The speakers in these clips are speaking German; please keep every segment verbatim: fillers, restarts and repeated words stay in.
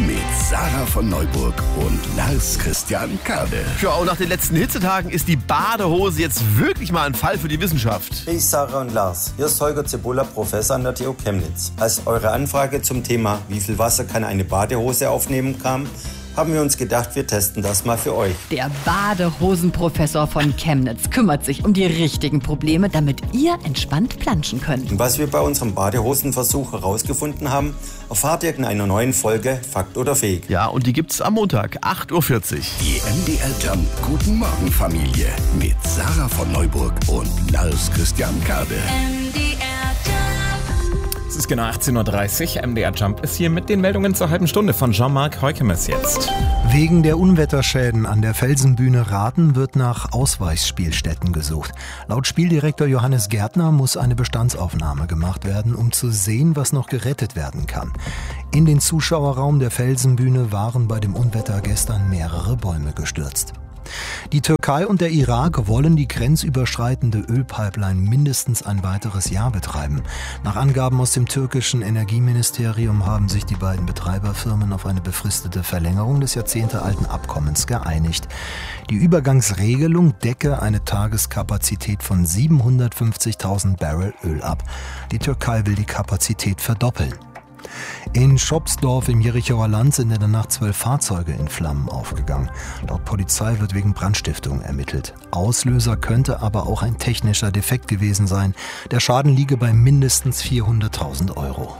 mit Sarah von Neuburg und Lars Christian Kade. Ja, und nach den letzten Hitzetagen ist die Badehose jetzt wirklich mal ein Fall für die Wissenschaft. Hey Sarah und Lars, hier ist Holger Zibulla, Professor an der T U Chemnitz. Als eure Anfrage zum Thema, wie viel Wasser kann eine Badehose aufnehmen, kam, haben wir uns gedacht, wir testen das mal für euch. Der Badehosenprofessor von Chemnitz kümmert sich um die richtigen Probleme, damit ihr entspannt planschen könnt. Und was wir bei unserem Badehosenversuch herausgefunden haben, erfahrt ihr in einer neuen Folge Fakt oder Fake. Ja, und die gibt's am Montag, acht Uhr vierzig. Die M D R Jump Guten Morgen Familie mit Sarah von Neuburg und Lars Christian Kade. Es ist genau achtzehn Uhr dreißig. M D R Jump ist hier mit den Meldungen zur halben Stunde von Jean-Marc Heukemes jetzt. Wegen der Unwetterschäden an der Felsenbühne Rathen wird nach Ausweichspielstätten gesucht. Laut Spieldirektor Johannes Gärtner muss eine Bestandsaufnahme gemacht werden, um zu sehen, was noch gerettet werden kann. In den Zuschauerraum der Felsenbühne waren bei dem Unwetter gestern mehrere Bäume gestürzt. Die Türkei und der Irak wollen die grenzüberschreitende Ölpipeline mindestens ein weiteres Jahr betreiben. Nach Angaben aus dem türkischen Energieministerium haben sich die beiden Betreiberfirmen auf eine befristete Verlängerung des jahrzehntealten Abkommens geeinigt. Die Übergangsregelung decke eine Tageskapazität von siebenhundertfünfzigtausend Barrel Öl ab. Die Türkei will die Kapazität verdoppeln. In Schopsdorf im Jerichower Land sind in der Nacht zwölf Fahrzeuge in Flammen aufgegangen. Laut Polizei wird wegen Brandstiftung ermittelt. Auslöser könnte aber auch ein technischer Defekt gewesen sein. Der Schaden liege bei mindestens vierhunderttausend Euro.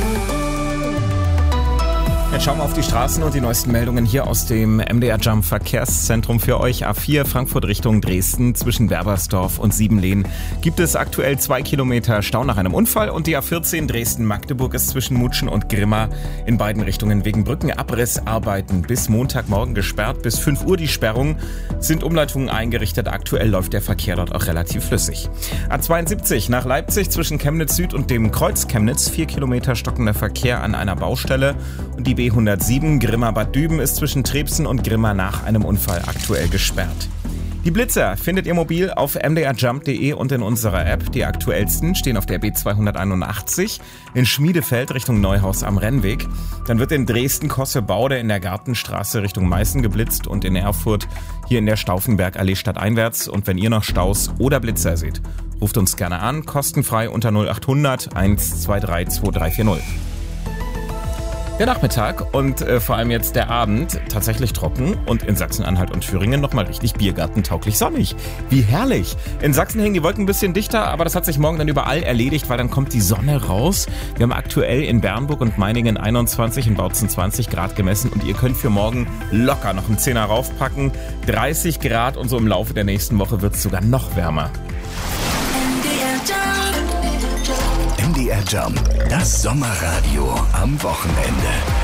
Jetzt schauen wir auf die Straßen und die neuesten Meldungen hier aus dem M D R Jump Verkehrszentrum für euch. A vier Frankfurt Richtung Dresden zwischen Werbersdorf und Siebenlehn gibt es aktuell zwei Kilometer Stau nach einem Unfall und die A vierzehn Dresden-Magdeburg ist zwischen Mutschen und Grimma in beiden Richtungen wegen Brückenabrissarbeiten bis Montagmorgen gesperrt. Bis fünf Uhr die Sperrung, sind Umleitungen eingerichtet. Aktuell läuft der Verkehr dort auch relativ flüssig. A zweiundsiebzig nach Leipzig zwischen Chemnitz Süd und dem Kreuz Chemnitz, vier Kilometer stockender Verkehr an einer Baustelle und die B hundertsieben Grimma-Bad Düben ist zwischen Trebsen und Grimma nach einem Unfall aktuell gesperrt. Die Blitzer findet ihr mobil auf m d r jump punkt d e und in unserer App. Die aktuellsten stehen auf der B zweihunderteinundachtzig in Schmiedefeld Richtung Neuhaus am Rennweg. Dann wird in Dresden-Kossebaude in der Gartenstraße Richtung Meißen geblitzt und in Erfurt hier in der Stauffenbergallee stadteinwärts. Und wenn ihr noch Staus oder Blitzer seht, ruft uns gerne an, kostenfrei unter null achthundert eins zwei drei zwei drei vier null. Der Nachmittag und äh, vor allem jetzt der Abend tatsächlich trocken und in Sachsen-Anhalt und Thüringen nochmal richtig biergartentauglich sonnig. Wie herrlich! In Sachsen hängen die Wolken ein bisschen dichter, aber das hat sich morgen dann überall erledigt, weil dann kommt die Sonne raus. Wir haben aktuell in Bernburg und Meiningen einundzwanzig, in Bautzen zwanzig Grad gemessen und ihr könnt für morgen locker noch einen Zehner raufpacken. dreißig Grad und so im Laufe der nächsten Woche wird es sogar noch wärmer. M D R Jump, das Sommerradio am Wochenende.